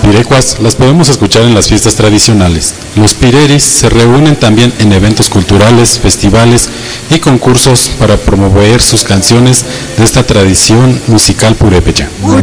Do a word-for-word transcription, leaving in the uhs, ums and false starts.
pirecuas las podemos escuchar en las fiestas tradicionales. Los pireris se reúnen también en eventos culturales, festivales y concursos para promover sus canciones de esta tradición musical purépecha.